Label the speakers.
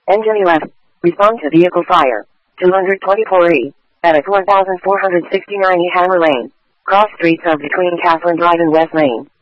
Speaker 1: Engine 11. Respond to vehicle fire. 224E. At 1469 E Hammer Lane. Cross streets of between Catherine Drive and West Lane.